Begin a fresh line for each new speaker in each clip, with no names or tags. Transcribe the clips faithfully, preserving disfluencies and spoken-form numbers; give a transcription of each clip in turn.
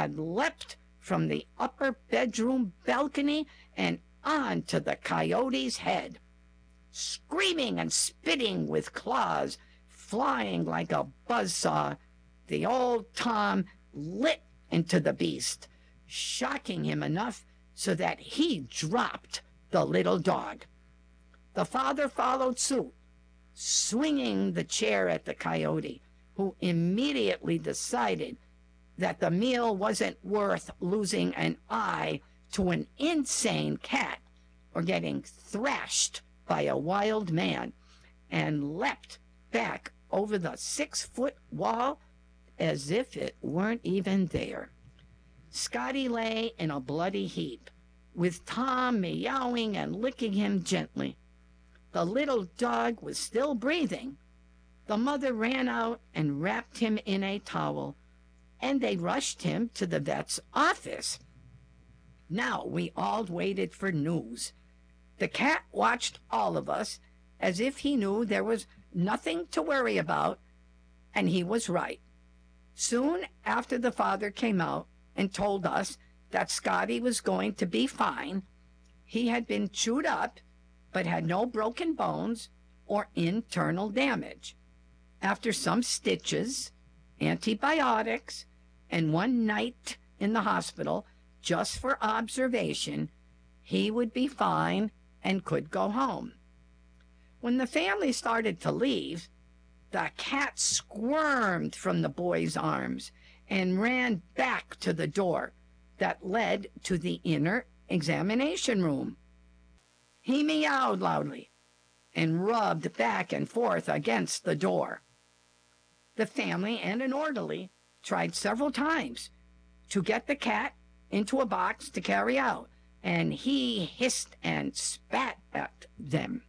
had leapt from the upper bedroom balcony and onto the coyote's head. Screaming and spitting with claws flying like a buzzsaw, the old Tom lit into the beast, shocking him enough so that he dropped the little dog. The father followed suit, swinging the chair at the coyote, who immediately decided that the meal wasn't worth losing an eye to an insane cat or getting thrashed by a wild man, and leapt back over the six-foot wall as if it weren't even there. Scotty lay in a bloody heap, with Tom meowing and licking him gently. The little dog was still breathing. The mother ran out and wrapped him in a towel, and they rushed him to the vet's office. Now we all waited for news. The cat watched all of us as if he knew there was nothing to worry about, and he was right. Soon after the father came out and told us that Scotty was going to be fine. He had been chewed up, but had no broken bones or internal damage. After some stitches, antibiotics, and one night in the hospital just for observation, he would be fine and could go home. When the family started to leave, the cat squirmed from the boy's arms and ran back to the door that led to the inner examination room. He meowed loudly and rubbed back and forth against the door. The family and an orderly tried several times to get the cat into a box to carry out, and he hissed and spat at them.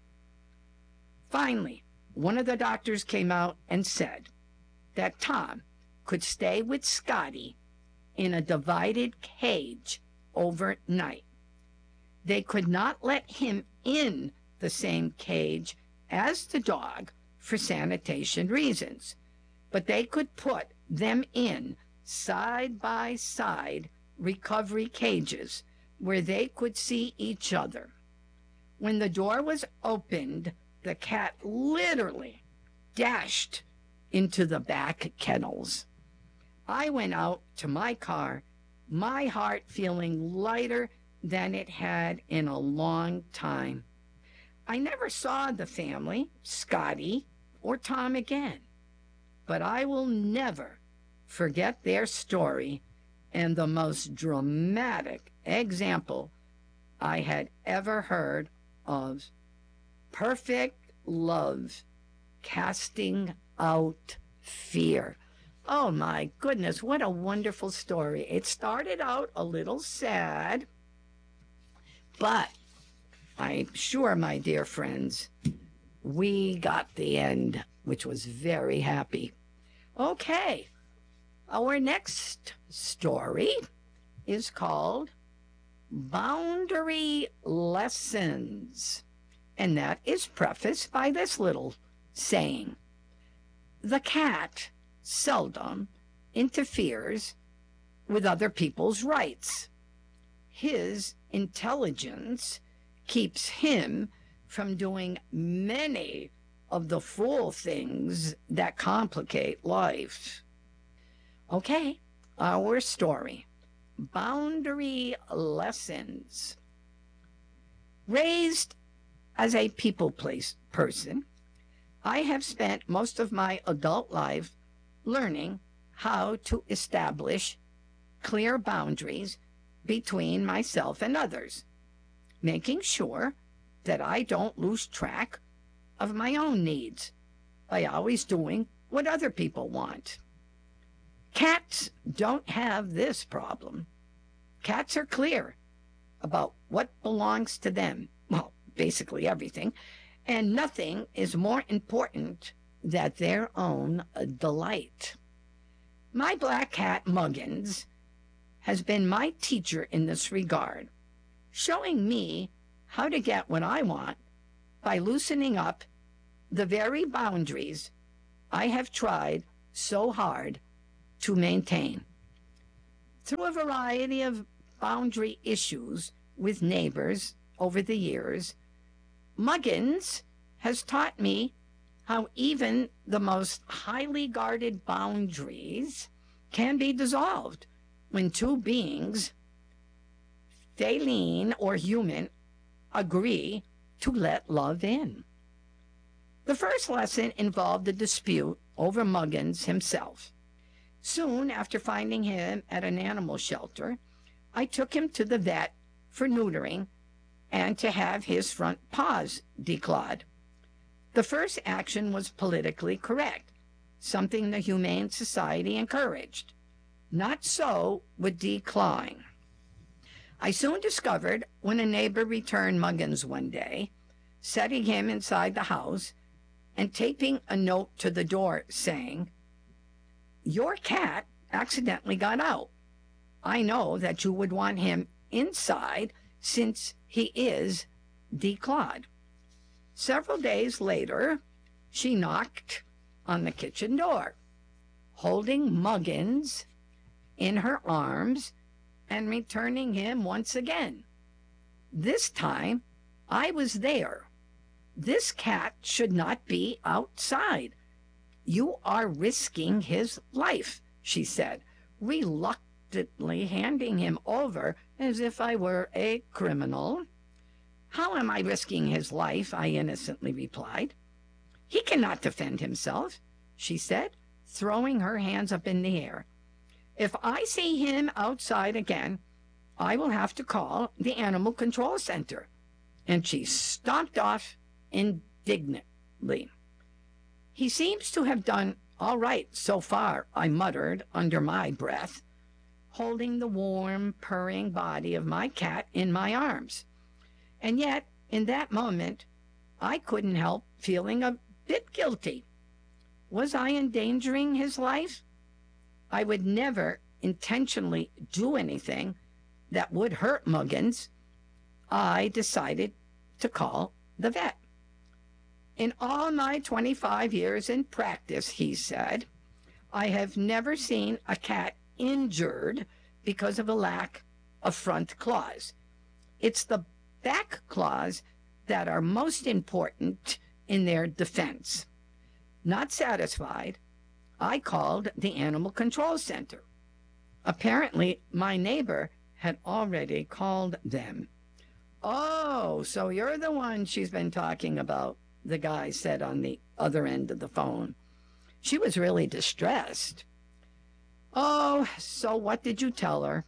Finally, one of the doctors came out and said that Tom could stay with Scotty in a divided cage overnight. They could not let him in the same cage as the dog for sanitation reasons, but they could put them in side-by-side recovery cages where they could see each other. When the door was opened, the cat literally dashed into the back kennels. I went out to my car, my heart feeling lighter than it had in a long time. I never saw the family, Scotty, or Tom again, but I will never forget their story and the most dramatic example I had ever heard of perfect love casting out fear. Oh my goodness, what a wonderful story. It started out a little sad, but I'm sure, my dear friends, we got the end, which was very happy. Okay, our next story is called Boundary Lessons, and that is prefaced by this little saying. The cat seldom interferes with other people's rights. His intelligence keeps him from doing many of the fool things that complicate life. Okay, our story, Boundary Lessons. Raised as a people place person, I have spent most of my adult life learning how to establish clear boundaries between myself and others, making sure that I don't lose track of my own needs by always doing what other people want. Cats don't have this problem. Cats are clear about what belongs to them. Well, basically everything. And nothing is more important than their own delight. My black cat, Muggins, has been my teacher in this regard, showing me how to get what I want by loosening up the very boundaries I have tried so hard to maintain. Through a variety of boundary issues with neighbors over the years, Muggins has taught me how even the most highly guarded boundaries can be dissolved when two beings, feline or human, agree to let love in. The first lesson involved a dispute over Muggins himself. Soon after finding him at an animal shelter, I took him to the vet for neutering and to have his front paws declawed. The first action was politically correct, something the Humane Society encouraged. Not so with declawing. I soon discovered when a neighbor returned Muggins one day, setting him inside the house and taping a note to the door saying, "Your cat accidentally got out. I know that you would want him inside since he is declawed." Several days later, she knocked on the kitchen door, holding Muggins in her arms and returning him once again. This time, I was there. "This cat should not be outside. You are risking his life," she said, reluctantly handing him over as if I were a criminal. "How am I risking his life?" I innocently replied. "He cannot defend himself," she said, throwing her hands up in the air. "If I see him outside again, I will have to call the Animal Control Center." And she stomped off indignantly. "He seems to have done all right so far," I muttered under my breath, holding the warm, purring body of my cat in my arms. And yet, in that moment, I couldn't help feeling a bit guilty. Was I endangering his life? I would never intentionally do anything that would hurt Muggins. I decided to call the vet. "In all my twenty-five years in practice," he said, "I have never seen a cat injured because of a lack of front claws. It's the back claws that are most important in their defense." Not satisfied, I called the Animal Control Center. Apparently, my neighbor had already called them. "Oh, so you're the one she's been talking about," the guy said on the other end of the phone. She was really distressed. "Oh, so what did you tell her?"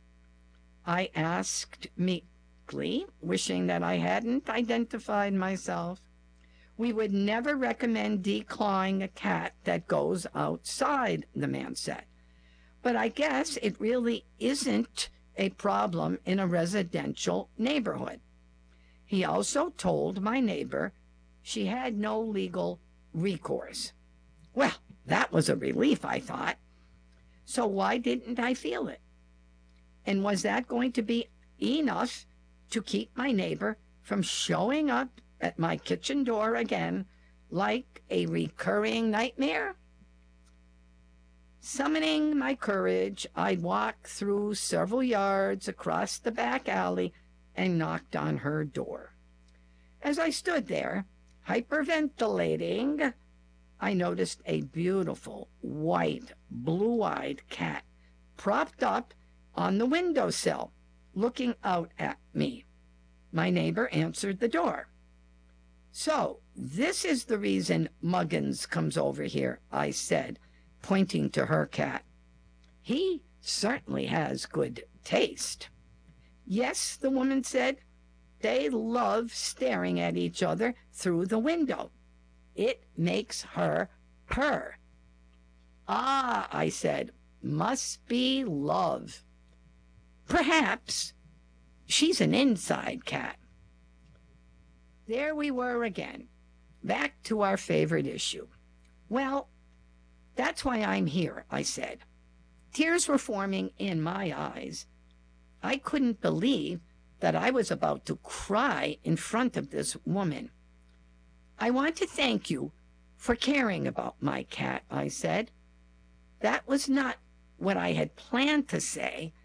I asked meekly, wishing that I hadn't identified myself. "We would never recommend declawing a cat that goes outside," the man said. "But I guess it really isn't a problem in a residential neighborhood." He also told my neighbor she had no legal recourse. Well, that was a relief, I thought. So why didn't I feel it? And was that going to be enough to keep my neighbor from showing up at my kitchen door again like a recurring nightmare? Summoning my courage, I walked through several yards across the back alley and knocked on her door. As I stood there, hyperventilating, I noticed a beautiful, white, blue-eyed cat propped up on the windowsill, looking out at me. My neighbor answered the door. "So, this is the reason Muggins comes over here," I said, pointing to her cat. "He certainly has good taste." "Yes," the woman said, "they love staring at each other through the window. It makes her purr." "Ah," I said, "must be love. Perhaps she's an inside cat." There we were again, back to our favorite issue. "Well, that's why I'm here," I said. Tears were forming in my eyes. I couldn't believe that I was about to cry in front of this woman. "I want to thank you for caring about my cat," I said. That was not what I had planned to say,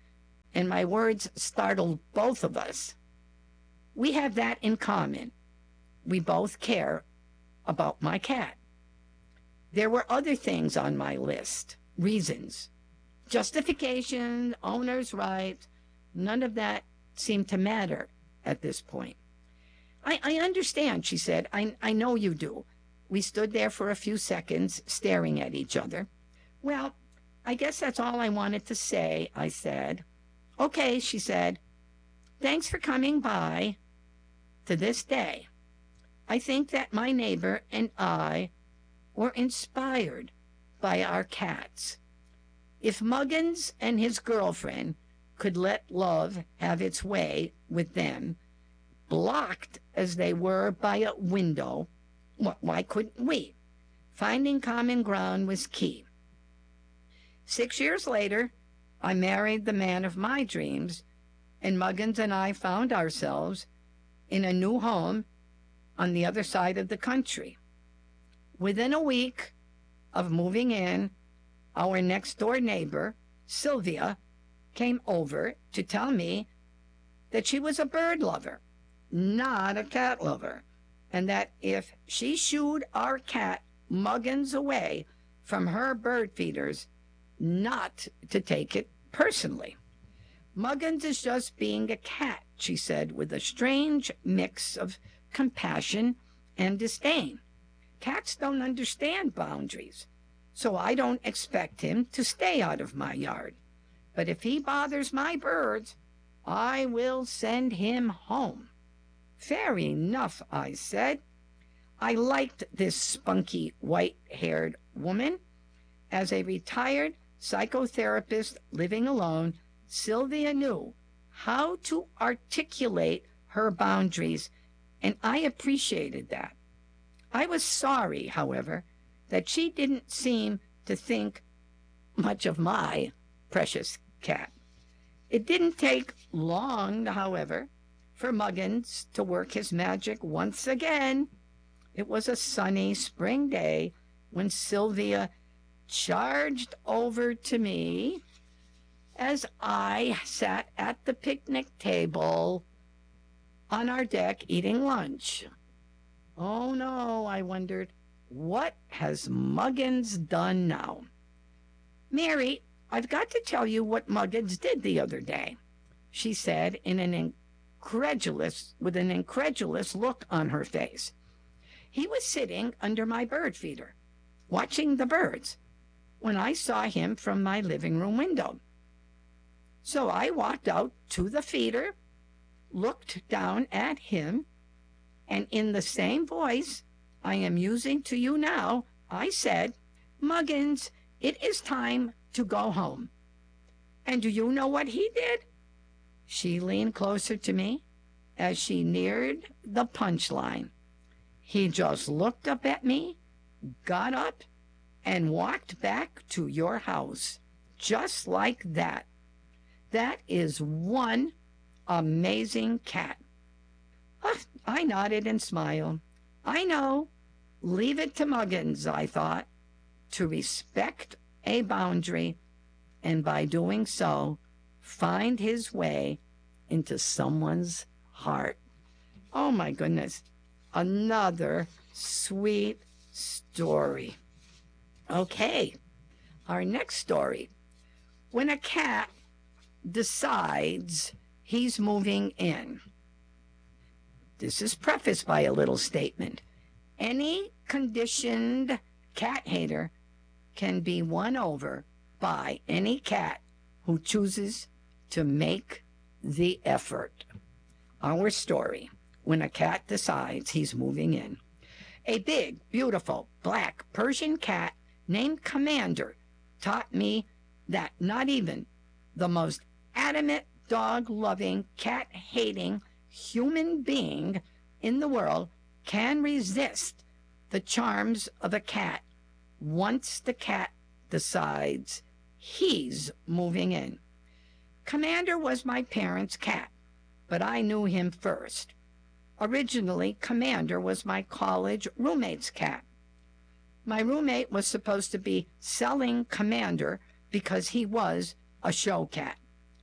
and my words startled both of us. We have that in common. We both care about my cat. There were other things on my list, reasons, justification, owner's rights. None of that seemed to matter at this point. I, I understand, she said. I, I know you do. We stood there for a few seconds, staring at each other. Well, I guess that's all I wanted to say, I said. Okay, she said. Thanks for coming by. To this day, I think that my neighbor and I were inspired by our cats. If Muggins and his girlfriend could let love have its way with them, blocked as they were by a window, why couldn't we? Finding common ground was key. Six years later, I married the man of my dreams, and Muggins and I found ourselves in a new home on the other side of the country. Within a week of moving in, our next-door neighbor, Sylvia, came over to tell me that she was a bird lover, not a cat lover, and that if she shooed our cat Muggins away from her bird feeders, not to take it personally. Muggins is just being a cat, she said, with a strange mix of compassion and disdain. Cats don't understand boundaries, so I don't expect him to stay out of my yard. But if he bothers my birds, I will send him home. Fair enough, I said. I liked this spunky, white-haired woman. As a retired psychotherapist living alone, Sylvia knew how to articulate her boundaries, and I appreciated that. I was sorry, however, that she didn't seem to think much of my precious cat. It didn't take long, however, for Muggins to work his magic once again. It was a sunny spring day when Sylvia charged over to me as I sat at the picnic table on our deck eating lunch. Oh no, I wondered, what has Muggins done now? Mary, I've got to tell you what Muggins did the other day, she said in an incredulous, with an incredulous look on her face. He was sitting under my bird feeder, watching the birds, when I saw him from my living room window. So I walked out to the feeder, looked down at him, and in the same voice I am using to you now, I said, Muggins, it is time to go home. And do you know what he did? She leaned closer to me as she neared the punchline. He just looked up at me, got up, and walked back to your house, just like that. That is one amazing cat. Ah, I nodded and smiled. I know. Leave it to Muggins, I thought, to respect a boundary, and by doing so, find his way into someone's heart. Oh my goodness. Another sweet story. Okay, our next story. When a cat decides he's moving in. This is prefaced by a little statement. Any conditioned cat hater can be won over by any cat who chooses to make the effort. Our story, when a cat decides he's moving in. A big, beautiful, black Persian cat named Commander taught me that not even the most adamant, dog-loving, cat-hating human being in the world can resist the charms of a cat once the cat decides he's moving in. Commander was my parents' cat, but I knew him first. Originally, Commander was my college roommate's cat. My roommate was supposed to be selling Commander because he was a show cat.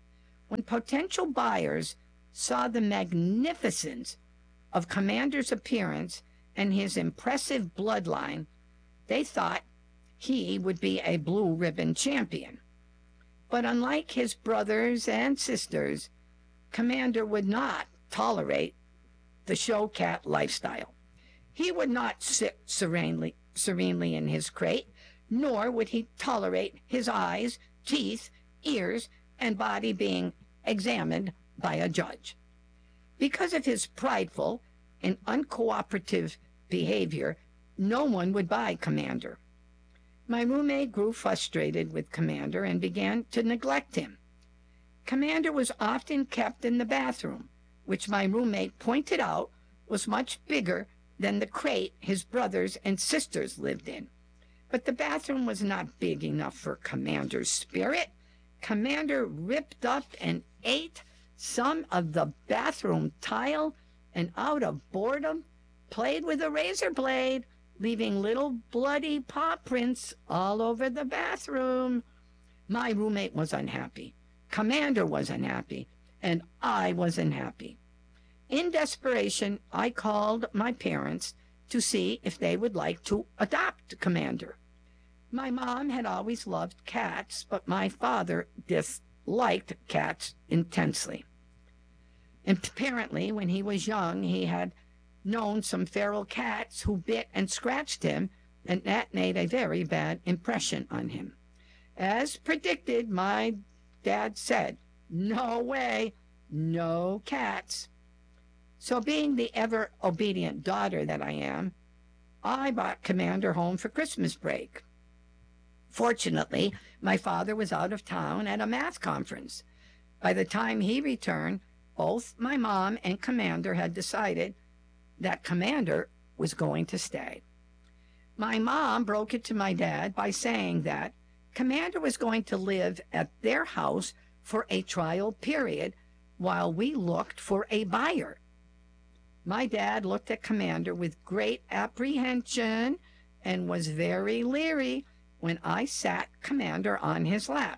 When potential buyers saw the magnificence of Commander's appearance and his impressive bloodline, they thought he would be a blue ribbon champion. But unlike his brothers and sisters, Commander would not tolerate the show cat lifestyle. He would not sit serenely, serenely in his crate, nor would he tolerate his eyes, teeth, ears, and body being examined by a judge. Because of his prideful and uncooperative behavior, no one would buy Commander. My roommate grew frustrated with Commander and began to neglect him. Commander was often kept in the bathroom, which my roommate pointed out was much bigger than the crate his brothers and sisters lived in. But the bathroom was not big enough for Commander's spirit. Commander ripped up and ate some of the bathroom tile and out of boredom played with a razor blade, leaving little bloody paw prints all over the bathroom. My roommate was unhappy. Commander was unhappy. And I was unhappy. In desperation, I called my parents to see if they would like to adopt Commander. My mom had always loved cats, but my father disliked cats intensely. And apparently, when he was young, he had known some feral cats who bit and scratched him, and that made a very bad impression on him. As predicted, my dad said, "No way, no cats." So being the ever-obedient daughter that I am, I brought Commander home for Christmas break. Fortunately, my father was out of town at a math conference. By the time he returned, both my mom and Commander had decided that Commander was going to stay. My mom broke it to my dad by saying that Commander was going to live at their house for a trial period while we looked for a buyer. My dad looked at Commander with great apprehension and was very leery when I sat Commander on his lap.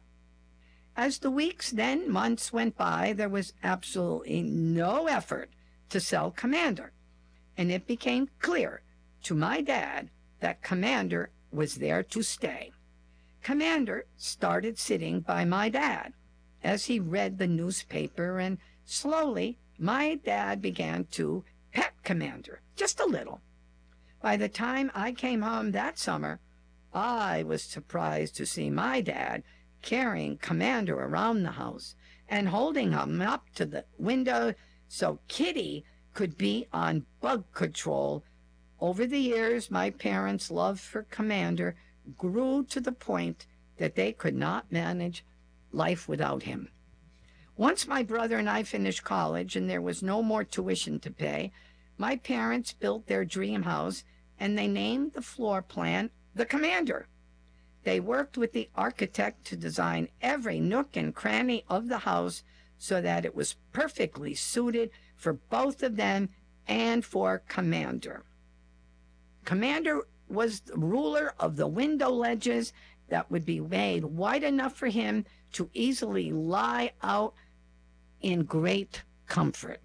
As the weeks, then months went by, there was absolutely no effort to sell Commander, and it became clear to my dad that Commander was there to stay. Commander started sitting by my dad as he read the newspaper, and slowly my dad began to pet Commander, just a little. By the time I came home that summer, I was surprised to see my dad carrying Commander around the house and holding him up to the window so Kitty could be on bug control. Over the years, my parents' love for Commander grew to the point that they could not manage life without him. Once my brother and I finished college and there was no more tuition to pay, my parents built their dream house and they named the floor plan the Commander. They worked with the architect to design every nook and cranny of the house so that it was perfectly suited for both of them and for Commander. Commander was the ruler of the window ledges that would be made wide enough for him to easily lie out in great comfort.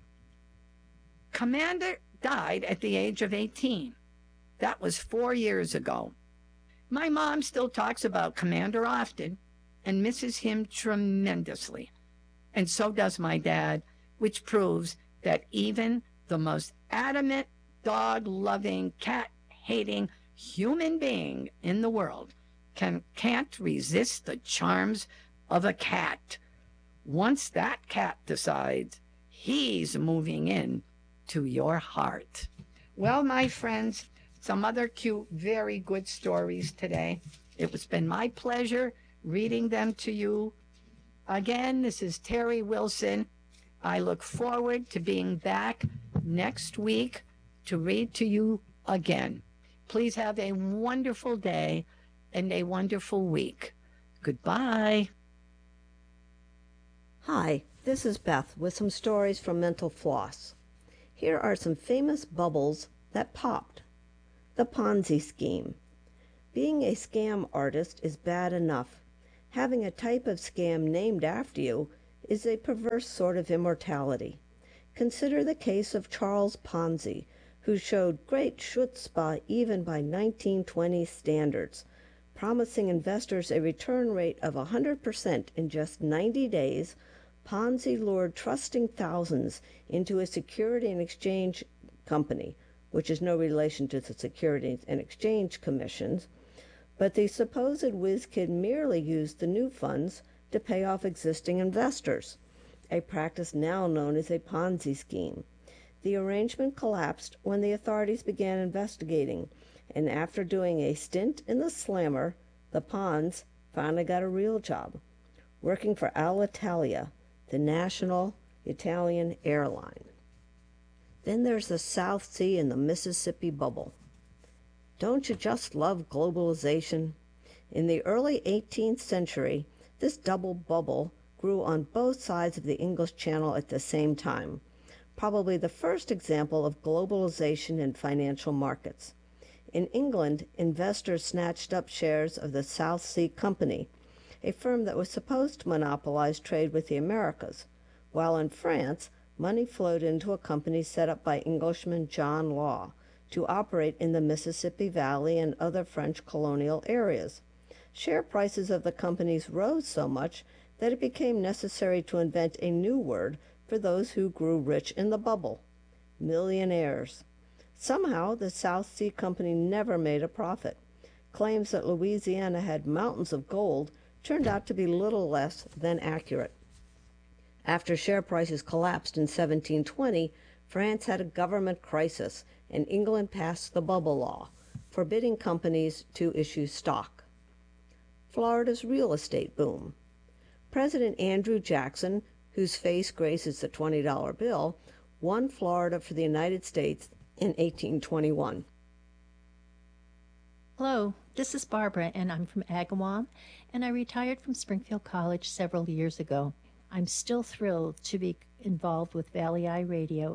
Commander died at the age of eighteen. That was four years ago. My mom still talks about Commander often and misses him tremendously. And so does my dad, which proves that even the most adamant, dog-loving, cat-hating human being in the world can, can't resist the charms of a cat. Once that cat decides he's moving in to your heart. Well, my friends, some other cute, very good stories today. It has been my pleasure reading them to you. Again, this is Terry Wilson. I look forward to being back next week to read to you again. Please have a wonderful day and a wonderful week. Goodbye.
Hi, this is Beth with some stories from Mental Floss. Here are some famous bubbles that popped. The Ponzi scheme. Being a scam artist is bad enough. Having a type of scam named after you is a perverse sort of immortality. Consider the case of Charles Ponzi, who showed great chutzpah even by nineteen twenty standards, promising investors a return rate of one hundred percent in just ninety days. Ponzi lured trusting thousands into a Security and Exchange Company, which is no relation to the Securities and Exchange Commissions, but the supposed whiz-kid merely used the new funds to pay off existing investors, a practice now known as a Ponzi scheme. The arrangement collapsed when the authorities began investigating, and after doing a stint in the slammer, the Pons finally got a real job, working for Alitalia, the national Italian airline. Then there's the South Sea and the Mississippi bubble. Don't you just love globalization? In the early eighteenth century, this double bubble grew on both sides of the English Channel at the same time, probably the first example of globalization in financial markets. In England, investors snatched up shares of the South Sea Company, a firm that was supposed to monopolize trade with the Americas, while in France, money flowed into a company set up by Englishman John Law to operate in the Mississippi Valley and other French colonial areas. Share prices of the companies rose so much that it became necessary to invent a new word for those who grew rich in the bubble: millionaires. Somehow, the South Sea Company never made a profit. Claims that Louisiana had mountains of gold turned out to be little less than accurate. After share prices collapsed in seventeen twenty, France had a government crisis, and England passed the bubble law, forbidding companies to issue stock. Florida's real estate boom. President Andrew Jackson, whose face graces the twenty dollar bill, won Florida for the United States in eighteen twenty-one.
Hello, this is Barbara, and I'm from Agawam, and I retired from Springfield College several years ago. I'm still thrilled to be involved with Valley Eye Radio.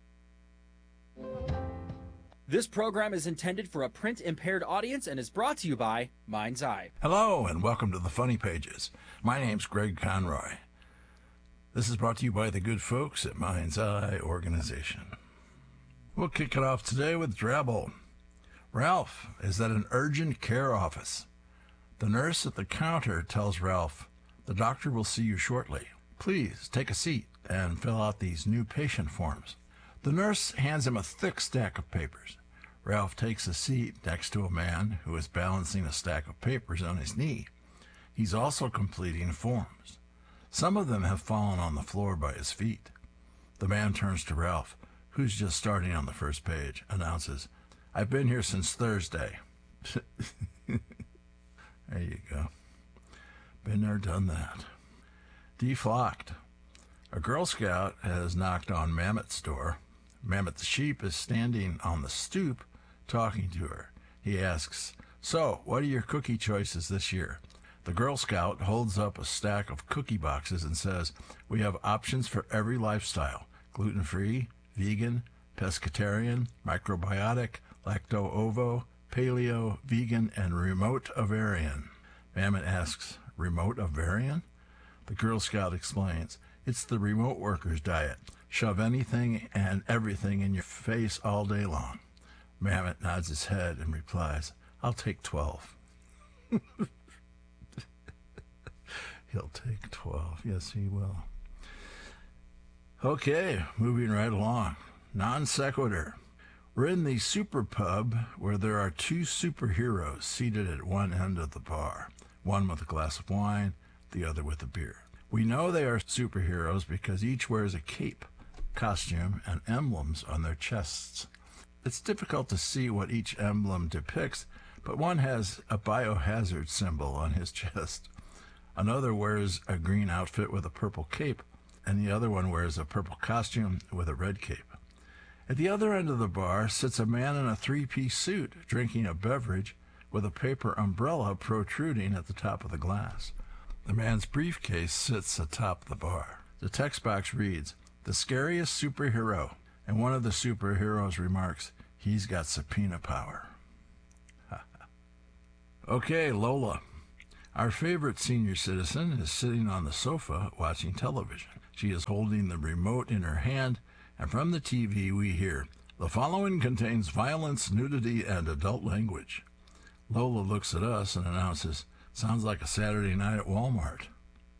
This program is intended for a print-impaired audience and is brought to you by Mind's Eye.
Hello, and welcome to the Funny Pages. My name's Greg Conroy. This is brought to you by the good folks at Mind's Eye Organization. We'll kick it off today with Drabble. Ralph is at an urgent care office. The nurse at the counter tells Ralph, "The doctor will see you shortly. Please take a seat and fill out these new patient forms." The nurse hands him a thick stack of papers. Ralph takes a seat next to a man who is balancing a stack of papers on his knee. He's also completing forms. Some of them have fallen on the floor by his feet. The man turns to Ralph, who's just starting on the first page, announces, "I've been here since Thursday." There you go. Been there, done that. Deflocked. A Girl Scout has knocked on Mammoth's door. Mammoth the sheep is standing on the stoop talking to her. He asks, "So, what are your cookie choices this year?" The Girl Scout holds up a stack of cookie boxes and says, "We have options for every lifestyle: gluten-free, vegan, pescatarian, microbiotic, lacto-ovo, paleo, vegan, and remote ovarian." Mammoth asks, "Remote ovarian?" The Girl Scout explains, "It's the remote worker's diet. Shove anything and everything in your face all day long." Mammoth nods his head and replies, "I'll take twelve." He'll take twelve. Yes, he will. Okay, moving right along. Non sequitur. We're in the super pub where there are two superheroes seated at one end of the bar, one with a glass of wine, the other with a beer. We know they are superheroes because each wears a cape, costume, and emblems on their chests. It's difficult to see what each emblem depicts, but one has a biohazard symbol on his chest. Another wears a green outfit with a purple cape, and the other one wears a purple costume with a red cape. At the other end of the bar sits a man in a three-piece suit drinking a beverage with a paper umbrella protruding at the top of the glass. The man's briefcase sits atop the bar. The text box reads, "The scariest superhero," and one of the superheroes remarks, "He's got subpoena power." Okay, Lola. Our favorite senior citizen is sitting on the sofa watching television. She is holding the remote in her hand, and from the T V we hear, "The following contains violence, nudity, and adult language." Lola looks at us and announces, "Sounds like a Saturday night at Walmart."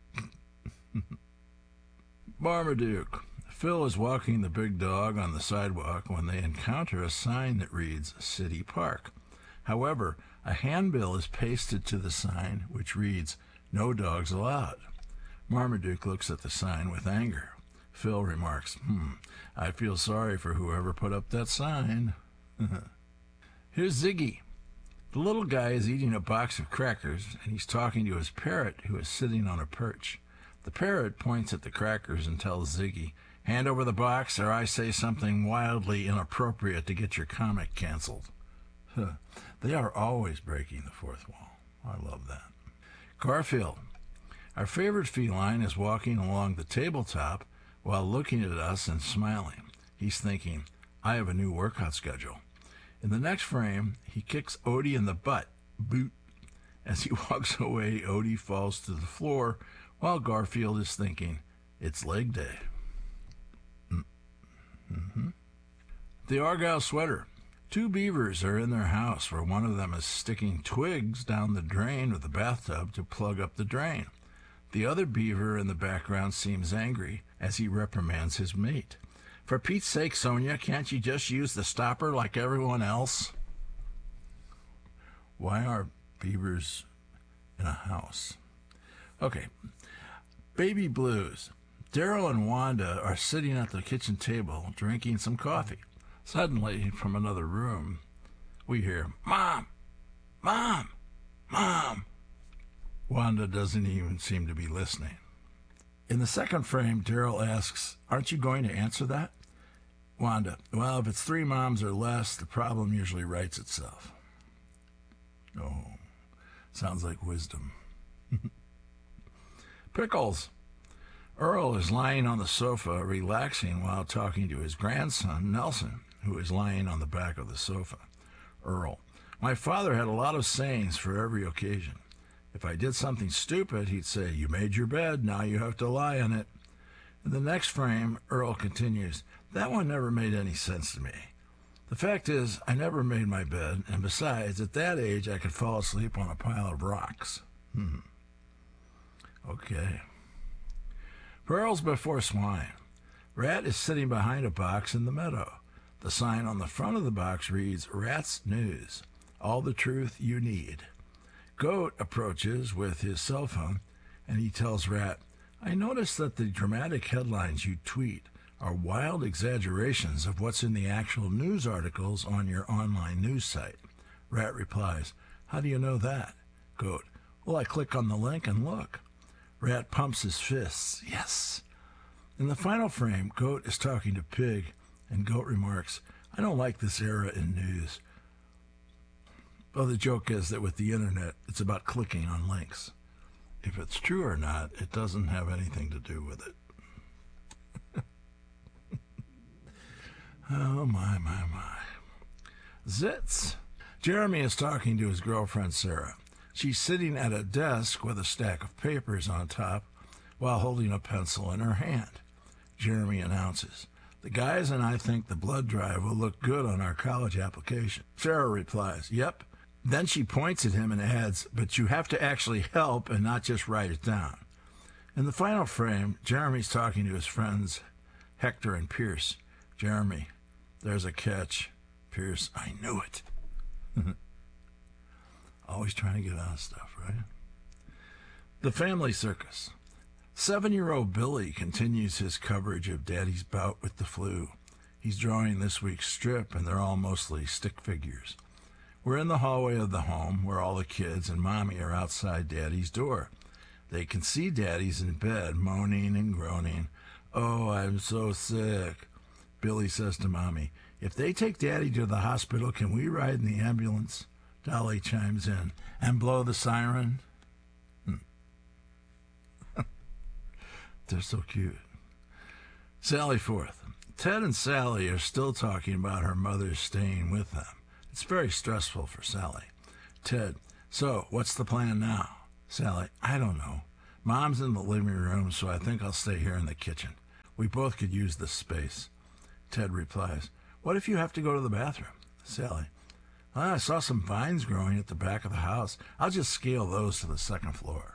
Marmaduke. Phil is walking the big dog on the sidewalk when they encounter a sign that reads City Park. However, a handbill is pasted to the sign which reads, "No dogs allowed." Marmaduke looks at the sign with anger. Phil remarks, hmm, I feel sorry for whoever put up that sign. Here's Ziggy. The little guy is eating a box of crackers, and he's talking to his parrot, who is sitting on a perch. The parrot points at the crackers and tells Ziggy, "Hand over the box, or I say something wildly inappropriate to get your comic canceled." They are always breaking the fourth wall. I love that. Garfield. Our favorite feline is walking along the tabletop while looking at us and smiling. He's thinking, I have a new workout schedule. In the next frame, he kicks Odie in the butt, boot. As he walks away, Odie falls to the floor while Garfield is thinking, it's leg day. Mm-hmm. The Argyle sweater. Two beavers are in their house where one of them is sticking twigs down the drain of the bathtub to plug up the drain. The other beaver in the background seems angry as he reprimands his mate. For Pete's sake, Sonia, can't you just use the stopper like everyone else? Why are beavers in a house? Okay. Baby blues. Daryl and Wanda are sitting at the kitchen table drinking some coffee. Suddenly, from another room, we hear, Mom! Mom! Mom! Wanda doesn't even seem to be listening. In the second frame, Daryl asks, aren't you going to answer that? Wanda, well, if it's three moms or less, the problem usually writes itself. Oh, sounds like wisdom. Pickles. Earl is lying on the sofa, relaxing while talking to his grandson, Nelson, who is lying on the back of the sofa. Earl, my father had a lot of sayings for every occasion. If I did something stupid, he'd say, you made your bed, now you have to lie on it. In the next frame, Earl continues, that one never made any sense to me. The fact is, I never made my bed, and besides, at that age, I could fall asleep on a pile of rocks. Hmm. Okay. Pearls before swine. Rat is sitting behind a box in the meadow. The sign on the front of the box reads, Rat's News, all the truth you need. Goat approaches with his cell phone, and he tells Rat, I noticed that the dramatic headlines you tweet are wild exaggerations of what's in the actual news articles on your online news site. Rat replies, how do you know that? Goat, well, I click on the link and look. Rat pumps his fists. Yes. In the final frame, Goat is talking to Pig, and Goat remarks, I don't like this era in news. Well, the joke is that with the internet, it's about clicking on links. If it's true or not, it doesn't have anything to do with it. Oh, my, my, my. Zits. Jeremy is talking to his girlfriend, Sarah. She's sitting at a desk with a stack of papers on top while holding a pencil in her hand. Jeremy announces, the guys and I think the blood drive will look good on our college application. Sarah replies, yep. Then she points at him and adds, but you have to actually help and not just write it down. In the final frame, Jeremy's talking to his friends, Hector and Pierce. Jeremy, there's a catch. Pierce, I knew it. Always trying to get out of stuff, right? The Family Circus. Seven-year-old Billy continues his coverage of Daddy's bout with the flu. He's drawing this week's strip, and they're all mostly stick figures. We're in the hallway of the home where all the kids and Mommy are outside Daddy's door. They can see Daddy's in bed, moaning and groaning. Oh, I'm so sick. Billy says to Mommy, if they take Daddy to the hospital, can we ride in the ambulance? Dolly chimes in, and blow the siren. Hmm. They're so cute. Sally Forth. Ted and Sally are still talking about her mother staying with them. It's very stressful for Sally. Ted, so what's the plan now? Sally, I don't know. Mom's in the living room, so I think I'll stay here in the kitchen. We both could use this space. Ted replies, what if you have to go to the bathroom? Sally, well, I saw some vines growing at the back of the house. I'll just scale those to the second floor.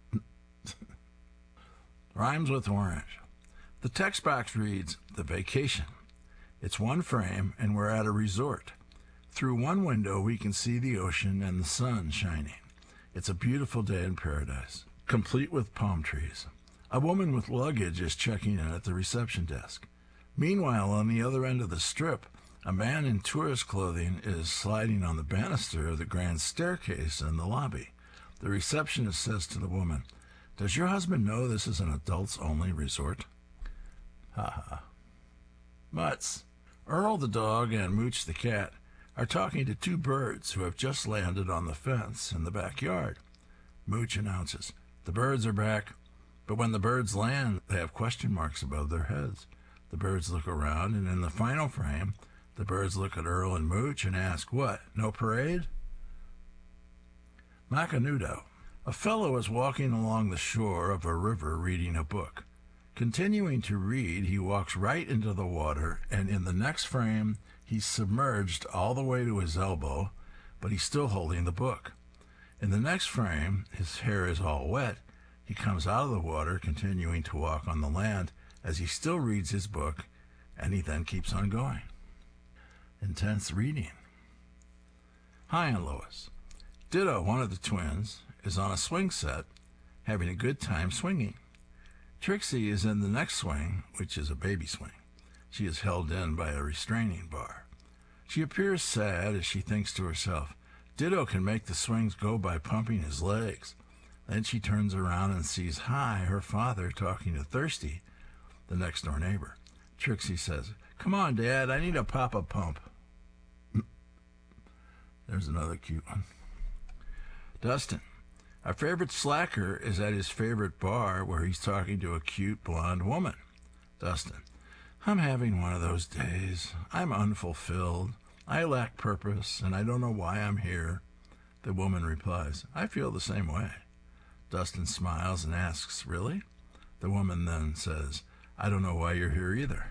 Rhymes with orange. The text box reads, The Vacation. It's one frame, and we're at a resort. Through one window, we can see the ocean and the sun shining. It's a beautiful day in paradise, complete with palm trees. A woman with luggage is checking in at the reception desk. Meanwhile, on the other end of the strip, a man in tourist clothing is sliding on the banister of the grand staircase in the lobby. The receptionist says to the woman, Does your husband know this is an adults-only resort? Ha ha. Mutts. Earl the dog and Mooch the cat are talking to two birds who have just landed on the fence in the backyard. Mooch announces, The birds are back. But when the birds land, they have question marks above their heads. The birds look around, and in the final frame, the birds look at Earl and Mooch and ask, What, no parade? Macanudo. A fellow is walking along the shore of a river reading a book. Continuing to read, he walks right into the water, and in the next frame, he's submerged all the way to his elbow, but he's still holding the book. In the next frame, his hair is all wet. He comes out of the water, continuing to walk on the land as he still reads his book, and he then keeps on going. Intense reading. Hi, Aunt Lois. Ditto, one of the twins, is on a swing set, having a good time swinging. Trixie is in the next swing, which is a baby swing. She is held in by a restraining bar. She appears sad as she thinks to herself, Ditto can make the swings go by pumping his legs. Then she turns around and sees Hi, her father, talking to Thirsty, the next-door neighbor. Trixie says, Come on, Dad, I need a pop-a pump. There's another cute one. Dustin. Our favorite slacker is at his favorite bar where he's talking to a cute blonde woman. Dustin. I'm having one of those days. I'm unfulfilled. I lack purpose, and I don't know why I'm here. The woman replies, I feel the same way. Dustin smiles and asks, Really? The woman then says, I don't know why you're here either.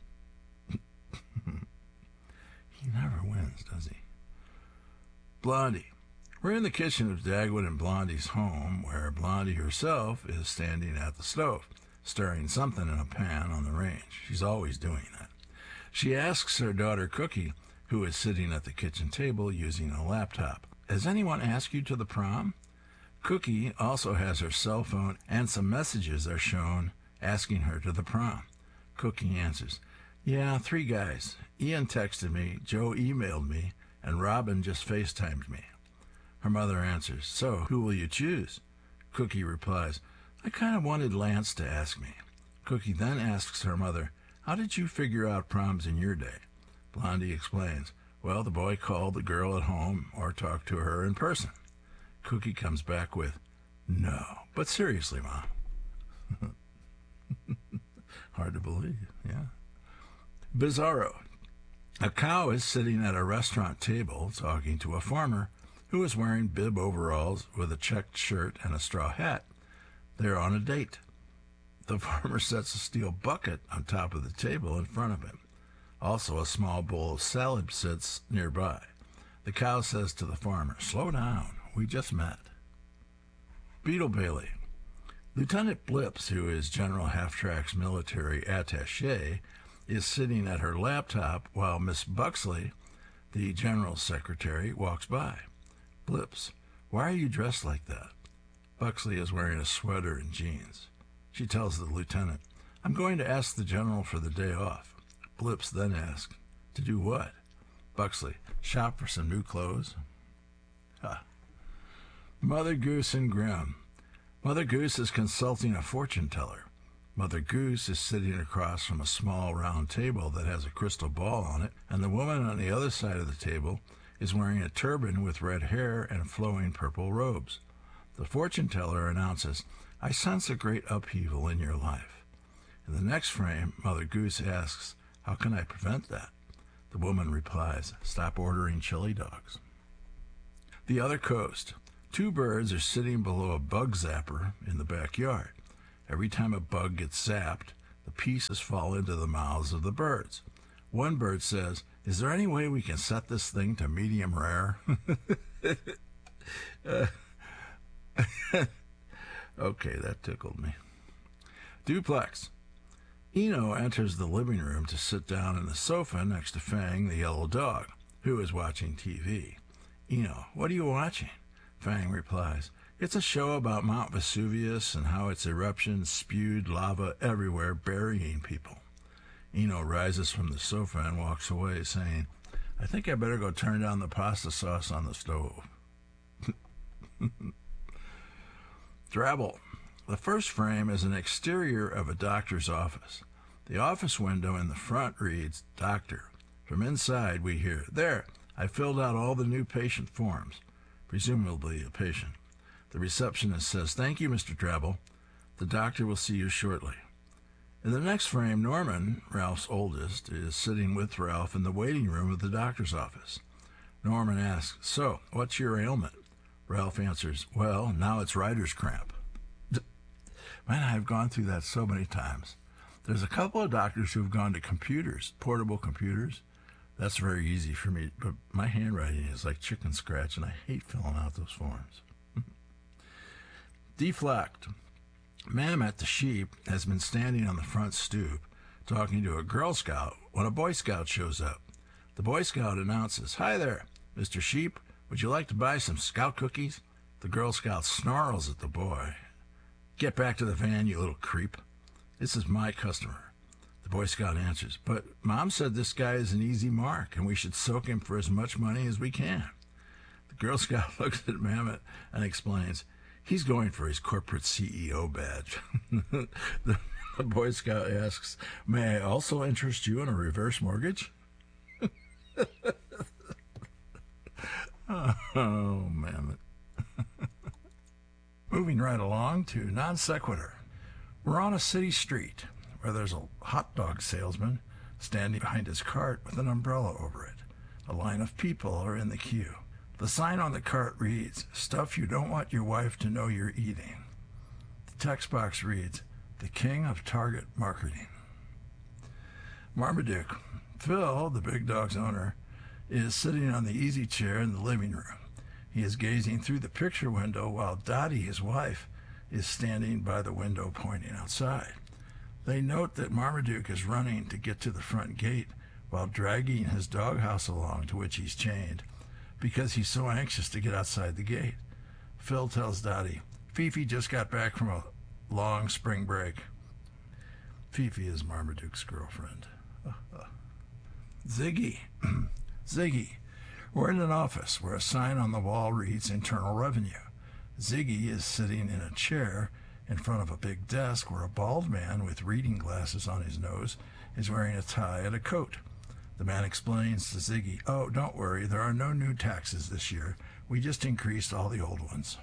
He never wins, does he? Blondie. We're in the kitchen of Dagwood and Blondie's home, where Blondie herself is standing at the stove, stirring something in a pan on the range. She's always doing that. She asks her daughter Cookie, who is sitting at the kitchen table using a laptop, Has anyone asked you to the prom? Cookie also has her cell phone, and some messages are shown asking her to the prom. Cookie answers, Yeah, three guys. Ian texted me, Joe emailed me, and Robin just FaceTimed me. Her mother answers, So, who will you choose? Cookie replies, I kind of wanted Lance to ask me. Cookie then asks her mother, How did you figure out proms in your day? Blondie explains, Well, the boy called the girl at home or talked to her in person. Cookie comes back with, No, but seriously, Mom. Hard to believe, yeah. Bizarro. A cow is sitting at a restaurant table talking to a farmer who is wearing bib overalls with a checked shirt and a straw hat. They're on a date. The farmer sets a steel bucket on top of the table in front of him. Also, a small bowl of salad sits nearby. The cow says to the farmer, Slow down, we just met. Beetle Bailey. Lieutenant Blips, who is General Half-Track's military attaché, is sitting at her laptop while Miss Buxley, the general's secretary, walks by. Blips, why are you dressed like that? Buxley is wearing a sweater and jeans. She tells the lieutenant, I'm going to ask the general for the day off. Blips then asks, To do what? Buxley, shop for some new clothes. Ha. Mother Goose and Grim. Mother Goose is consulting a fortune teller. Mother Goose is sitting across from a small round table that has a crystal ball on it, and the woman on the other side of the table is wearing a turban with red hair and flowing purple robes. The fortune teller announces, I sense a great upheaval in your life. In the next frame, Mother Goose asks, How can I prevent that? The woman replies, Stop ordering chili dogs. The Other Coast. Two birds are sitting below a bug zapper in the backyard. Every time a bug gets zapped, the pieces fall into the mouths of the birds. One bird says, "Is there any way we can set this thing to medium rare?" uh, okay, that tickled me. Duplex. Eno enters the living room to sit down in the sofa next to Fang, the yellow dog, who is watching T V. Eno, what are you watching? Fang replies, "It's a show about Mount Vesuvius and how its eruptions spewed lava everywhere, burying people." Eno rises from the sofa and walks away, saying, "I think I better go turn down the pasta sauce on the stove." Drabble. The first frame is an exterior of a doctor's office. The office window in the front reads, "Doctor." From inside we hear, "There, I filled out all the new patient forms," presumably a patient. The receptionist says, "Thank you, Mister Drabble. The doctor will see you shortly." In the next frame, Norman, Ralph's oldest, is sitting with Ralph in the waiting room of the doctor's office. Norman asks, "So, what's your ailment?" Ralph answers, "Well, now it's writer's cramp." Man, I've gone through that so many times. There's a couple of doctors who've gone to computers, portable computers. That's very easy for me, but my handwriting is like chicken scratch, and I hate filling out those forms. Deflect. Mammoth the sheep has been standing on the front stoop talking to a Girl Scout when a Boy Scout shows up. The Boy Scout announces, "Hi there, Mister Sheep. Would you like to buy some Scout cookies?" The Girl Scout snarls at the boy. "Get back to the van, you little creep. This is my customer." The Boy Scout answers, "But Mom said this guy is an easy mark, and we should soak him for as much money as we can." The Girl Scout looks at Mammoth and explains, "He's going for his corporate C E O badge." the, the Boy Scout asks, "May I also interest you in a reverse mortgage?" Oh, Mammoth. Moving right along to non sequitur. We're on a city street where there's a hot dog salesman standing behind his cart with an umbrella over it. A line of people are in the queue. The sign on the cart reads, "Stuff you don't want your wife to know you're eating." The text box reads, "The king of target marketing." Marmaduke. Phil, the big dog's owner, is sitting on the easy chair in the living room. He is gazing through the picture window while Dottie, his wife, is standing by the window pointing outside. They note that Marmaduke is running to get to the front gate while dragging his doghouse along, to which he's chained, because he's so anxious to get outside the gate. Phil tells Dottie, "Fifi just got back from a long spring break." Fifi is Marmaduke's girlfriend. Ziggy. Ziggy. We're in an office where a sign on the wall reads Internal Revenue. Ziggy is sitting in a chair in front of a big desk where a bald man with reading glasses on his nose is wearing a tie and a coat. The man explains to Ziggy, "Oh, don't worry, there are no new taxes this year. We just increased all the old ones."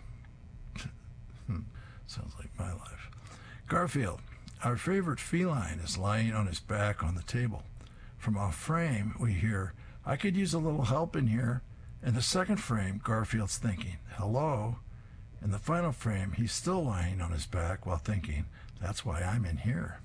Sounds like my life. Garfield. Our favorite feline is lying on his back on the table. From off frame, we hear, "I could use a little help in here." In the second frame, Garfield's thinking, "Hello." In the final frame, he's still lying on his back while thinking, "That's why I'm in here."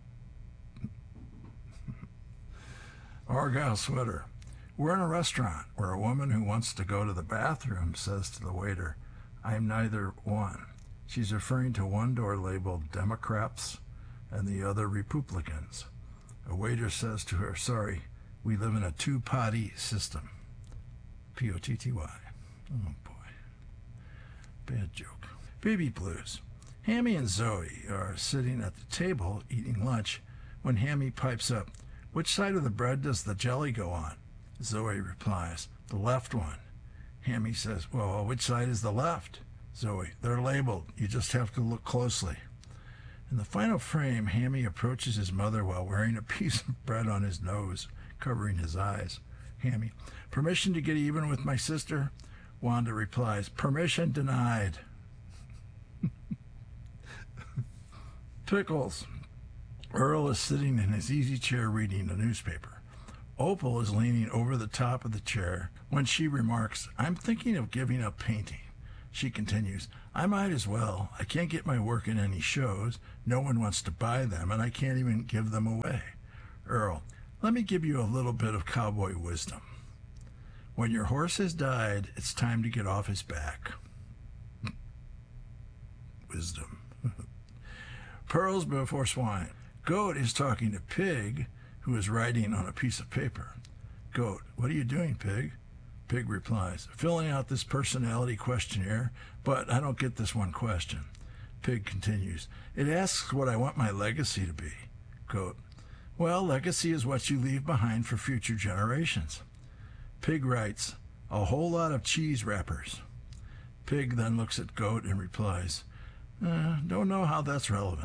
Argyle Sweater. We're in a restaurant where a woman who wants to go to the bathroom says to the waiter, "I'm neither one." She's referring to one door labeled Democrats and the other Republicans. A waiter says to her, "Sorry, we live in a two-potty system." P O T T Y. Oh, boy. Bad joke. Baby Blues. Hammy and Zoe are sitting at the table eating lunch when Hammy pipes up, "Which side of the bread does the jelly go on?" Zoe replies, "The left one." Hammy says, "Well, which side is the left?" Zoe, "They're labeled. You just have to look closely." In the final frame, Hammy approaches his mother while wearing a piece of bread on his nose, covering his eyes. Hammy, "Permission to get even with my sister?" Wanda replies, "Permission denied." Pickles. Earl is sitting in his easy chair reading a newspaper. Opal is leaning over the top of the chair when she remarks, "I'm thinking of giving up painting." She continues, I might as well. I can't get my work in any shows. No one wants to buy them, and I can't even give them away. Earl, let me give you a little bit of cowboy wisdom. When your horse has died, it's time to get off his back. Wisdom. Pearls before swine. Goat is talking to Pig, who is writing on a piece of paper. Goat, what are you doing, Pig? Pig replies, filling out this personality questionnaire, but I don't get this one question. Pig continues, it asks what I want my legacy to be. Goat, well, legacy is what you leave behind for future generations. Pig writes, a whole lot of cheese wrappers. Pig then looks at Goat and replies, uh, don't know how that's relevant.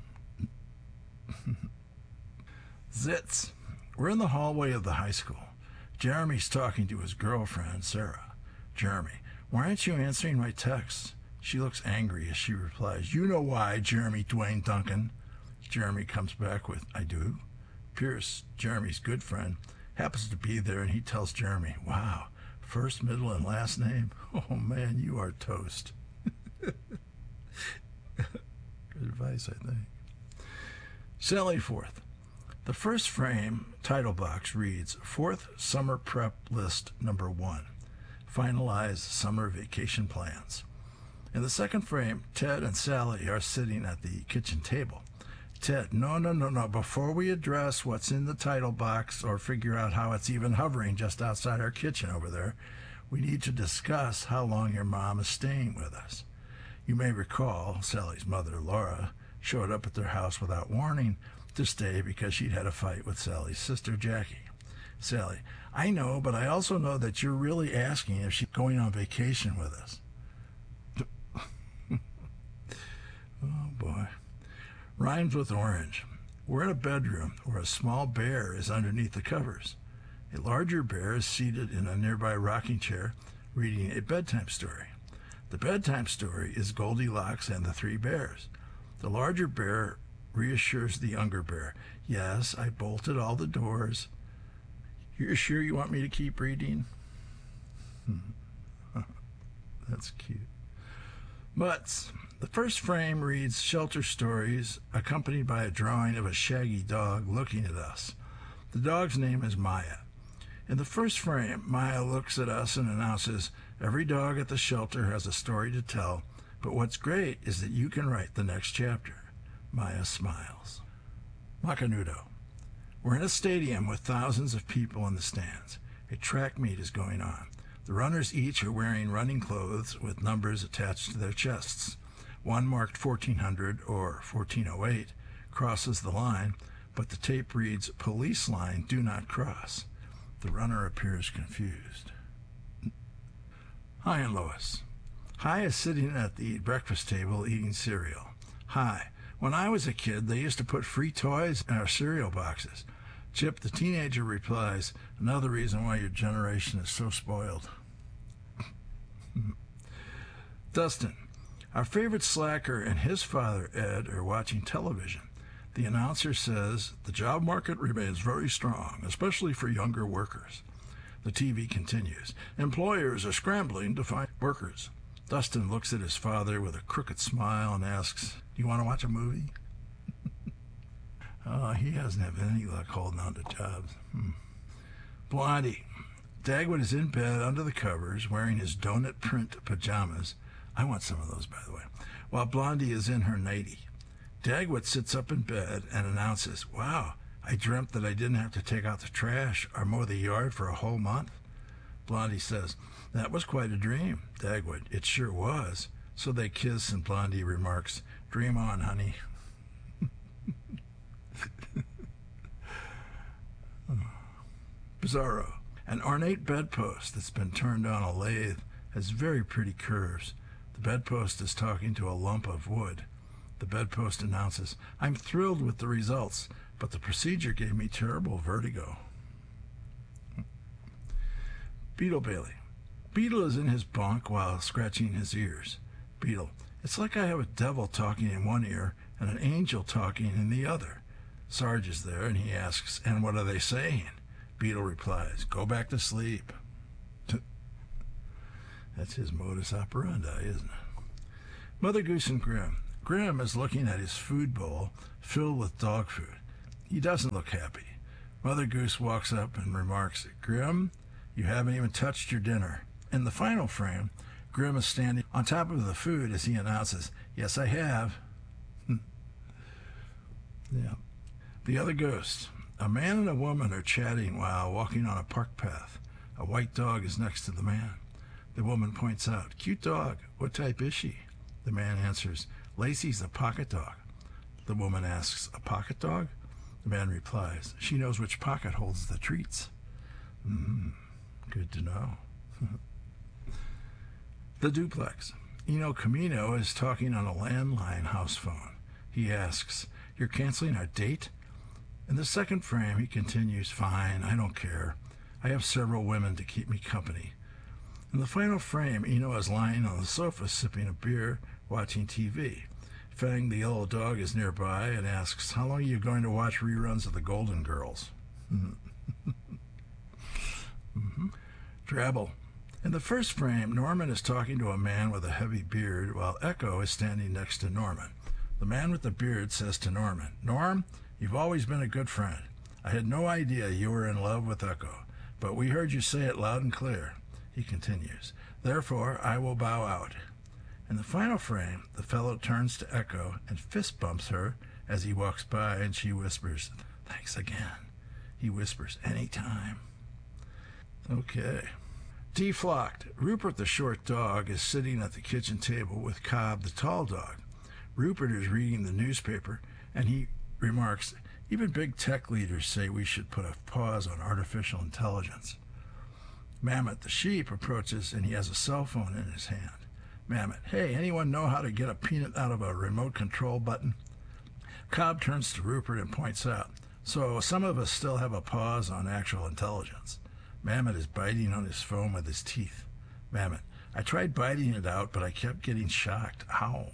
Zits. We're in the hallway of the high school. Jeremy's talking to his girlfriend, Sarah. Jeremy, why aren't you answering my texts? She looks angry as she replies, you know why, Jeremy Dwayne Duncan. Jeremy comes back with, I do. Pierce, Jeremy's good friend, happens to be there, and he tells Jeremy, wow, first, middle, and last name? Oh, man, you are toast. Good advice, I think. Sally Forth. The first frame title box reads, Fourth Summer Prep List Number One. Finalize summer vacation plans. In the second frame, Ted and Sally are sitting at the kitchen table. Ted, no, no, no, no. Before we address what's in the title box or figure out how it's even hovering just outside our kitchen over there, we need to discuss how long your mom is staying with us. You may recall Sally's mother, Laura, showed up at their house without warning to stay because she'd had a fight with Sally's sister, Jackie. Sally, I know, but I also know that you're really asking if she's going on vacation with us. Oh, boy. Rhymes with orange. We're in a bedroom where a small bear is underneath the covers. A larger bear is seated in a nearby rocking chair reading a bedtime story. The bedtime story is Goldilocks and the Three Bears. The larger bear reassures the younger bear, yes, I bolted all the doors. You're sure you want me to keep reading? That's cute. Mutts. The first frame reads Shelter Stories, accompanied by a drawing of a shaggy dog looking at us. The dog's name is Maya. In the first frame, Maya looks at us and announces, every dog at the shelter has a story to tell, but what's great is that you can write the next chapter. Maya smiles. Macanudo. We're in a stadium with thousands of people in the stands. A track meet is going on. The runners each are wearing running clothes with numbers attached to their chests. One marked fourteen hundred or fourteen oh eight crosses the line, but the tape reads, Police line, do not cross. The runner appears confused. Hi and Lois. Hi is sitting at the breakfast table eating cereal. Hi. When I was a kid, they used to put free toys in our cereal boxes. Chip, the teenager, replies, another reason why your generation is so spoiled. Dustin. Our favorite slacker and his father, Ed, are watching television. The announcer says, the job market remains very strong, especially for younger workers. The T V continues. Employers are scrambling to find workers. Dustin looks at his father with a crooked smile and asks, do you want to watch a movie? Oh, he hasn't had any luck holding on to jobs. Hmm. Blondie. Dagwood is in bed under the covers, wearing his donut print pajamas. I want some of those, by the way. While Blondie is in her nightie. Dagwood sits up in bed and announces, wow, I dreamt that I didn't have to take out the trash or mow the yard for a whole month. Blondie says, that was quite a dream. Dagwood, it sure was. So they kiss and Blondie remarks, dream on, honey. Bizarro. An ornate bedpost that's been turned on a lathe has very pretty curves. The bedpost is talking to a lump of wood. The bedpost announces, I'm thrilled with the results, but the procedure gave me terrible vertigo. Beetle Bailey. Beetle is in his bunk while scratching his ears. Beetle, it's like I have a devil talking in one ear and an angel talking in the other. Sarge is there and he asks, and what are they saying? Beetle replies, go back to sleep. That's his modus operandi, isn't it? Mother Goose and Grim. Grim is looking at his food bowl filled with dog food. He doesn't look happy. Mother Goose walks up and remarks, Grim, you haven't even touched your dinner. In the final frame, Grim is standing on top of the food as he announces, yes, I have. Yeah. The other ghosts. A man and a woman are chatting while walking on a park path. A white dog is next to the man. The woman points out, cute dog, what type is she? The man answers, Lacey's a pocket dog. The woman asks, a pocket dog? The man replies, she knows which pocket holds the treats. Mm, good to know. The duplex. Eno Camino is talking on a landline house phone. He asks, you're canceling our date? In the second frame, he continues, fine, I don't care. I have several women to keep me company. In the final frame, Eno is lying on the sofa sipping a beer, watching T V. Fang the yellow dog is nearby and asks, how long are you going to watch reruns of the Golden Girls? mm-hmm. Drabble. In the first frame, Norman is talking to a man with a heavy beard while Echo is standing next to Norman. The man with the beard says to Norman, Norm, you've always been a good friend. I had no idea you were in love with Echo, but we heard you say it loud and clear. He continues, therefore I will bow out. In the final frame, the fellow turns to Echo and fist bumps her as he walks by, and she whispers, thanks again. He whispers, any time. Okay. Deflocked. Rupert the short dog is sitting at the kitchen table with Cobb the tall dog. Rupert is reading the newspaper, and he remarks, even big tech leaders say we should put a pause on artificial intelligence. Mammoth the sheep approaches, and he has a cell phone in his hand. Mammoth, hey, anyone know how to get a peanut out of a remote control button? Cobb turns to Rupert and points out, so some of us still have a pause on actual intelligence. Mammoth is biting on his phone with his teeth. Mammoth, I tried biting it out, but I kept getting shocked. Ow.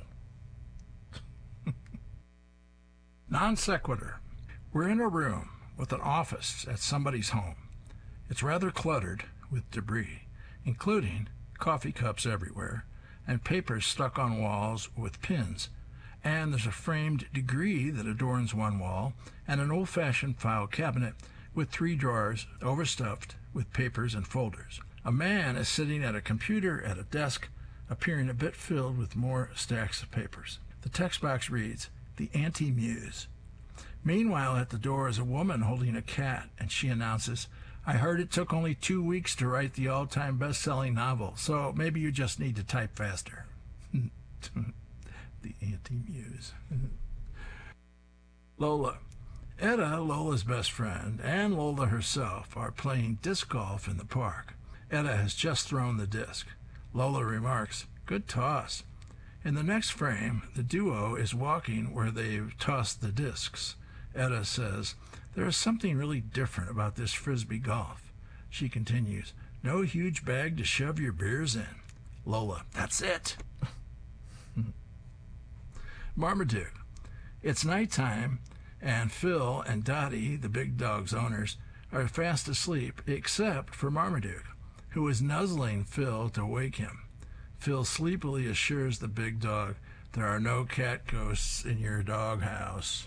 Non sequitur. We're in a room with an office at somebody's home. It's rather cluttered with debris, including coffee cups everywhere, and papers stuck on walls with pins, and there's a framed degree that adorns one wall, and an old-fashioned file cabinet with three drawers overstuffed with papers and folders. A man is sitting at a computer at a desk, appearing a bit filled with more stacks of papers. The text box reads, The Anti-Muse. Meanwhile, at the door is a woman holding a cat, and she announces, I heard it took only two weeks to write the all-time best-selling novel, so maybe you just need to type faster. The Anti-Muse. Lola. Etta, Lola's best friend, and Lola herself are playing disc golf in the park. Etta has just thrown the disc. Lola remarks, good toss. In the next frame, the duo is walking where they've tossed the discs. Etta says, there is something really different about this frisbee golf. She continues, no huge bag to shove your beers in. Lola, that's it. Marmaduke. It's nighttime, and Phil and Dottie, the big dog's owners, are fast asleep, except for Marmaduke, who is nuzzling Phil to wake him. Phil sleepily assures the big dog, there are no cat ghosts in your doghouse.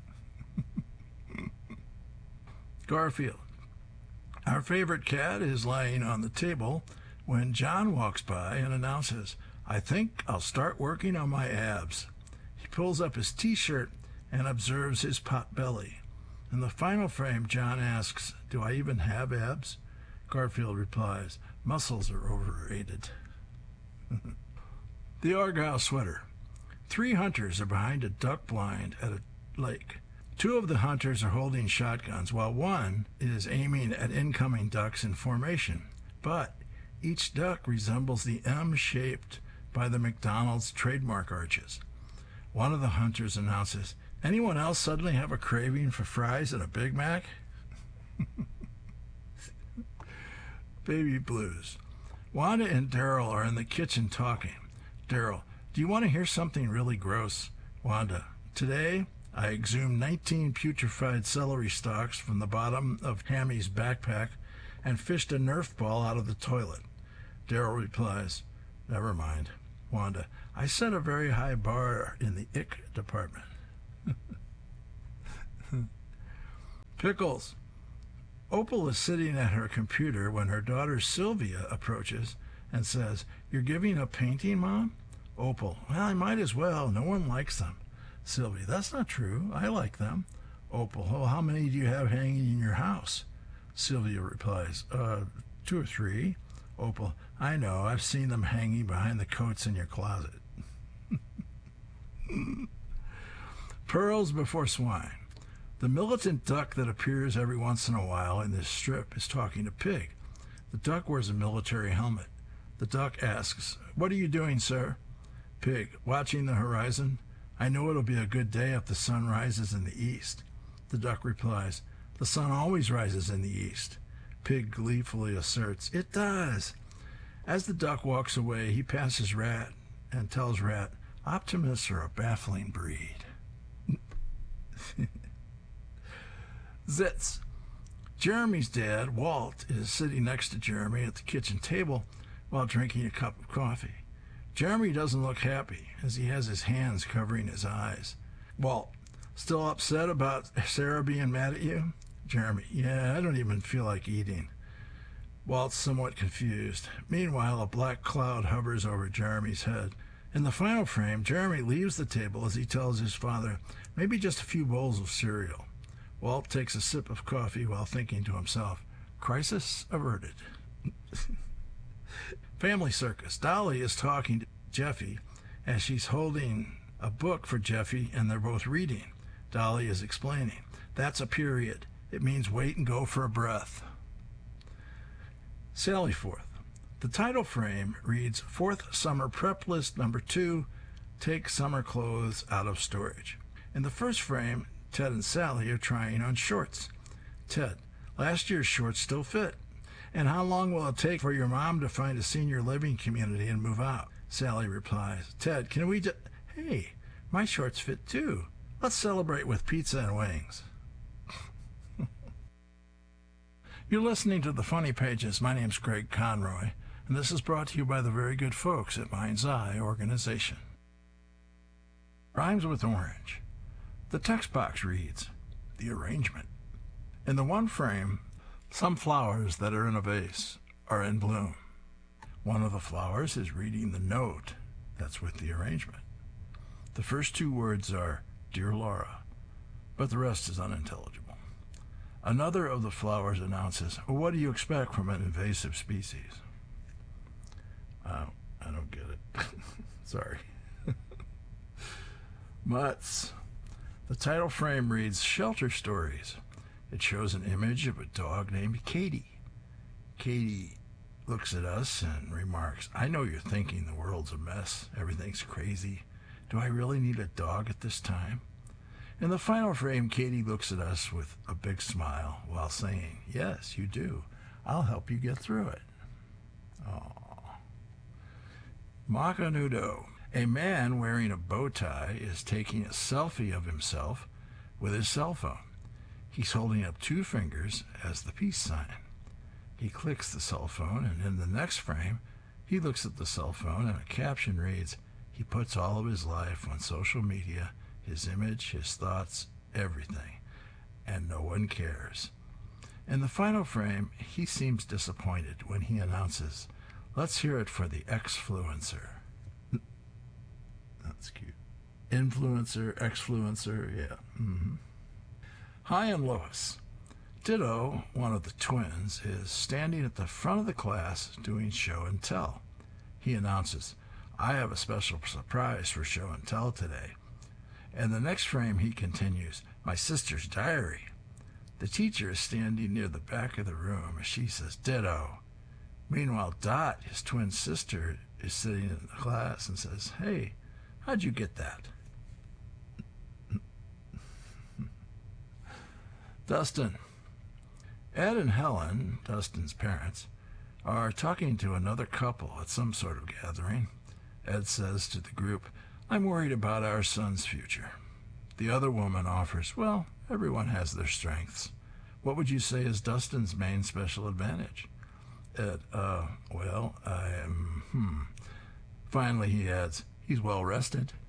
Garfield. Our favorite cat is lying on the table when John walks by and announces, I think I'll start working on my abs. He pulls up his t-shirt and observes his pot belly. In the final frame, John asks, do I even have abs? Garfield replies, muscles are overrated. The Argyle Sweater. Three hunters are behind a duck blind at a lake. Two of the hunters are holding shotguns, while one is aiming at incoming ducks in formation. But each duck resembles the M shaped by the McDonald's trademark arches. One of the hunters announces, anyone else suddenly have a craving for fries and a Big Mac? Baby Blues. Wanda and Daryl are in the kitchen talking. Daryl, do you want to hear something really gross? Wanda, today I exhumed nineteen putrefied celery stalks from the bottom of Hammy's backpack and fished a Nerf ball out of the toilet. Daryl replies, never mind. Wanda, I set a very high bar in the ick department. Pickles. Opal is sitting at her computer when her daughter Sylvia approaches and says, you're giving up painting, Mom? Opal, well, I might as well. No one likes them. Sylvia, that's not true. I like them. Opal, oh, how many do you have hanging in your house? Sylvia replies, uh, two or three. Opal, I know. I've seen them hanging behind the coats in your closet. Pearls before swine. The militant duck that appears every once in a while in this strip is talking to Pig. The duck wears a military helmet. The duck asks, what are you doing, sir? Pig, watching the horizon. I know it'll be a good day if the sun rises in the east. The duck replies, the sun always rises in the east. Pig gleefully asserts, it does. As the duck walks away, he passes Rat and tells Rat, optimists are a baffling breed. Zits. Jeremy's dad, Walt, is sitting next to Jeremy at the kitchen table while drinking a cup of coffee. Jeremy doesn't look happy as he has his hands covering his eyes. Walt, still upset about Sarah being mad at you? Jeremy, yeah, I don't even feel like eating. Walt's somewhat confused. Meanwhile, a black cloud hovers over Jeremy's head. In the final frame, Jeremy leaves the table as he tells his father, maybe just a few bowls of cereal. Walt takes a sip of coffee while thinking to himself, crisis averted. Family circus. Dolly is talking to Jeffy as she's holding a book for Jeffy and they're both reading. Dolly is explaining, that's a period. It means wait and go for a breath. Sally Forth. The title frame reads, Fourth Summer Prep List Number Two, Take Summer Clothes Out of Storage. In the first frame, Ted and Sally are trying on shorts. Ted, last year's shorts still fit. And how long will it take for your mom to find a senior living community and move out? Sally replies, Ted, can we just... Hey, my shorts fit too. Let's celebrate with pizza and wings. You're listening to The Funny Pages. My name's Greg Conroy, and this is brought to you by the very good folks at Mind's Eye Organization. Rhymes with orange. The text box reads, the arrangement. In the one frame, some flowers that are in a vase are in bloom. One of the flowers is reading the note that's with the arrangement. The first two words are, Dear Laura, but the rest is unintelligible. Another of the flowers announces, well, what do you expect from an invasive species? I don't, I don't get it. Sorry. Mutts. The title frame reads, Shelter Stories. It shows an image of a dog named Katie. Katie looks at us and remarks, I know you're thinking the world's a mess. Everything's crazy. Do I really need a dog at this time? In the final frame, Katie looks at us with a big smile while saying, yes, you do. I'll help you get through it. Aww. Macanudo. A man wearing a bow tie is taking a selfie of himself with his cell phone. He's holding up two fingers as the peace sign. He clicks the cell phone, and in the next frame, he looks at the cell phone, and a caption reads, he puts all of his life on social media, his image, his thoughts, everything, and no one cares. In the final frame, he seems disappointed when he announces, let's hear it for the X-fluencer. That's cute. Influencer, X-fluencer, yeah. Mm-hmm. Hi, I'm Lois. Ditto, one of the twins, is standing at the front of the class doing show and tell. He announces, I have a special surprise for show and tell today. In the next frame, he continues, my sister's diary. The teacher is standing near the back of the room as she says, ditto. Meanwhile, Dot, his twin sister, is sitting in the class and says, hey, how'd you get that? Dustin. Ed and Helen, Dustin's parents, are talking to another couple at some sort of gathering. Ed says to the group, I'm worried about our son's future. The other woman offers, well, everyone has their strengths. What would you say is Dustin's main special advantage? at, uh, well, I am, hmm. Finally, he adds, he's well rested.